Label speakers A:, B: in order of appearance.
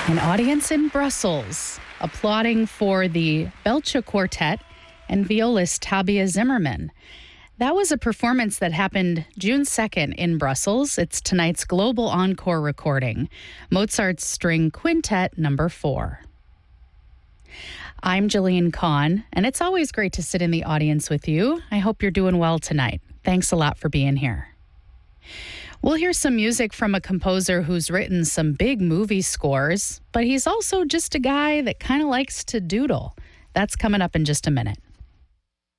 A: An audience in Brussels applauding for the Belcher Quartet and violist Tabia Zimmerman. That was a performance that happened June 2nd in Brussels. It's tonight's global encore recording, Mozart's String Quintet No. 4. I'm Jillian Kahn, and it's always great to sit in the audience with you. I hope you're doing well tonight. Thanks a lot for being here. We'll hear some music from a composer who's written some big movie scores, but he's also just a guy that kind of likes to doodle. That's coming up in just a minute.